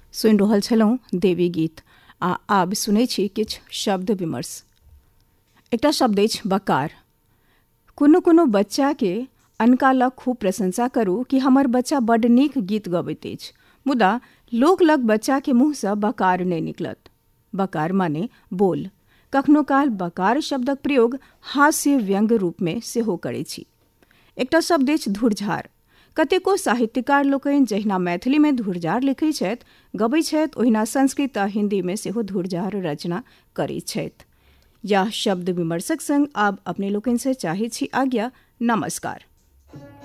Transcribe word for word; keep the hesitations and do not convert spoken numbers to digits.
सुनि रहल छलहुँ देवी गीत आ आब सुनै छी किछु शब्द विमर्श। एकटा शब्द अछि बकार। कोनो कोनो बच्चाके अनका लग खूब प्रशंसा करू कि हमर बच्चा बड्ड नीक गीत गबैत अछि, मुदा लोक लग बच्चाके मुँहसँ बकार नहि निकलत। बकार माने बोल। कखनो काल बकार शब्दक प्रयोग हास्य व्यंग रूपमे सेहो करैत छी। एकटा शब्द अछि धुरझार। कतेको साहित्यकार लोकनि जहिना मैथिलीमे धुरझार लिखैत छथि, गबैत छथि, ओहिना संस्कृत आ हिन्दीमे सेहो धुरझार रचना करैत छथि। यह शब्द विमर्शक संग आब अपने लोकनि से चाहैत छी आज्ञा। नमस्कार।